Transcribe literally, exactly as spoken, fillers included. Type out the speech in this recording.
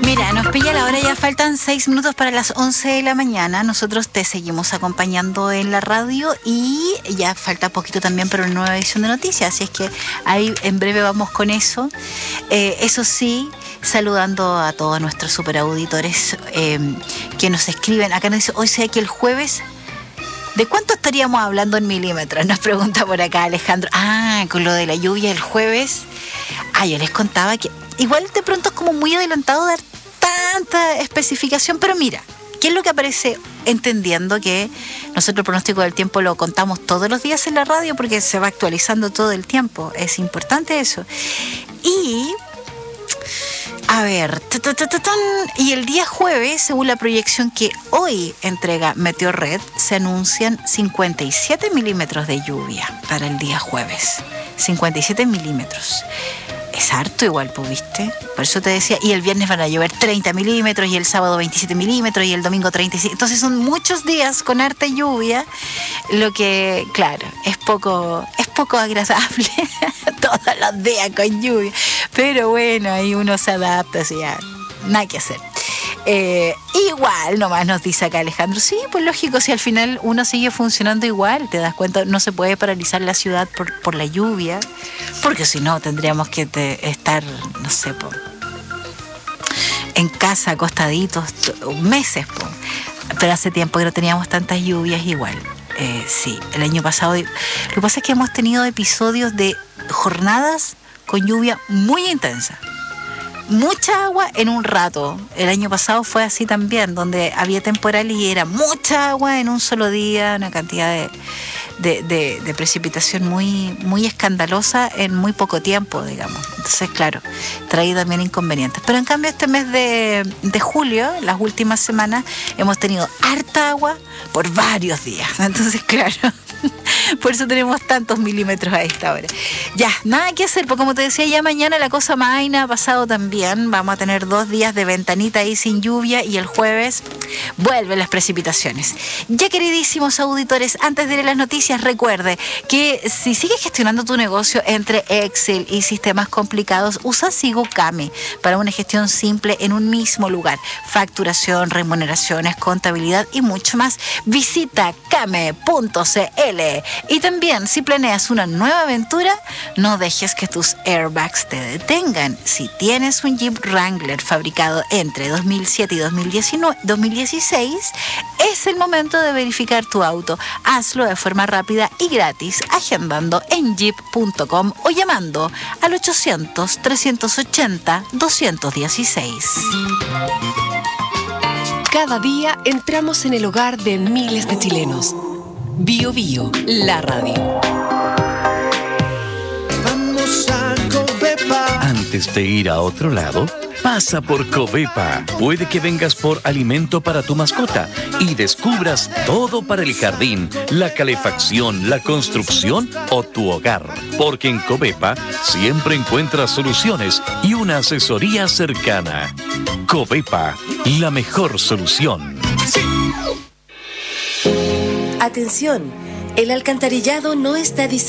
Mira, nos pilla la hora, ya faltan seis minutos para las once de la mañana. Nosotros te seguimos acompañando en la radio y ya falta poquito también para una nueva edición de noticias. Así es que ahí en breve vamos con eso. Eh, eso sí, saludando a todos nuestros superauditores eh, que nos escriben. Acá nos dice, hoy sé que el jueves... ¿De cuánto estaríamos hablando en milímetros? Nos pregunta por acá Alejandro. Ah, con lo de la lluvia el jueves. Ah, yo les contaba que igual de pronto es como muy adelantado dar tanta especificación, pero mira, ¿qué es lo que aparece? Entendiendo que nosotros el pronóstico del tiempo lo contamos todos los días en la radio porque se va actualizando todo el tiempo. Es importante eso. Y... A ver, ta, ta, ta, ta, tan. Y el día jueves, según la proyección que hoy entrega Meteorred, se anuncian cincuenta y siete milímetros de lluvia para el día jueves. cincuenta y siete milímetros. Es harto igual, pues, ¿viste? Por eso te decía, y el viernes van a llover treinta milímetros, y el sábado veintisiete milímetros, y el domingo treinta y siete. Entonces son muchos días con harta lluvia, lo que, claro, es poco, es poco agradable todos los días con lluvia. Pero bueno, ahí uno se adapta, así ya, nada que hacer. Eh, igual, nomás nos dice acá Alejandro, sí, pues lógico, si al final uno sigue funcionando igual, te das cuenta, no se puede paralizar la ciudad por, por la lluvia, porque si no tendríamos que te, estar, no sé, po, en casa acostaditos meses, po. Pero hace tiempo que no teníamos tantas lluvias igual. Eh, sí, el año pasado, lo que pasa es que hemos tenido episodios de jornadas con lluvia muy intensa. Mucha agua en un rato. El año pasado fue así también, donde había temporales y era mucha agua en un solo día, una cantidad de, de, de, de precipitación muy, muy escandalosa en muy poco tiempo, digamos. Entonces, claro, trae también inconvenientes. Pero en cambio este mes de, de julio, las últimas semanas, hemos tenido harta agua por varios días. Entonces, claro... Por eso tenemos tantos milímetros a esta hora. Ya, nada que hacer, porque como te decía, ya mañana la cosa maina ha pasado también. Vamos a tener dos días de ventanita ahí sin lluvia y el jueves vuelven las precipitaciones. Ya, queridísimos auditores, antes de ir a las noticias, recuerde que si sigues gestionando tu negocio entre Excel y sistemas complicados, usa Sigo Kame para una gestión simple en un mismo lugar. Facturación, remuneraciones, contabilidad y mucho más. Visita kame punto c l. Y también, si planeas una nueva aventura, no dejes que tus airbags te detengan. Si tienes un Jeep Wrangler fabricado entre dos mil siete y dos mil dieciséis, es el momento de verificar tu auto. Hazlo de forma rápida y gratis, agendando en jeep punto com o llamando al ochocientos, trescientos ochenta, doscientos dieciséis. Cada día entramos en el hogar de miles de chilenos. Bio Bio, la radio. Vamos a Covepa. Antes de ir a otro lado, pasa por Covepa. Puede que vengas por alimento para tu mascota y descubras todo para el jardín, la calefacción, la construcción o tu hogar. Porque en Covepa siempre encuentras soluciones y una asesoría cercana. Covepa, la mejor solución. Sí. Atención, el alcantarillado no está diseñado